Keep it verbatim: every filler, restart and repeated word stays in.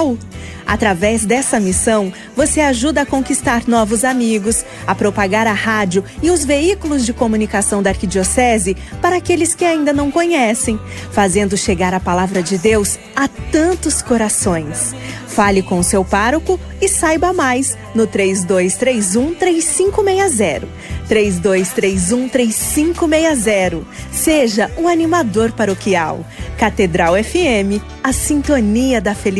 paroquial? Através dessa missão, você ajuda a conquistar novos amigos, a propagar a rádio e os veículos de comunicação da Arquidiocese para aqueles que ainda não conhecem, fazendo chegar a palavra de Deus a tantos corações. Fale com o seu pároco e saiba mais no três dois três um, três cinco seis zero. três dois três um, três cinco seis zero. Seja um animador paroquial. Catedral F M, a sintonia da felicidade.